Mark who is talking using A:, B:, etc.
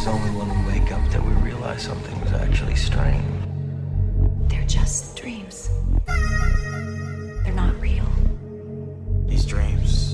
A: It's only when we wake up that we realize something was actually strange.
B: They're just dreams. They're not real.
A: These dreams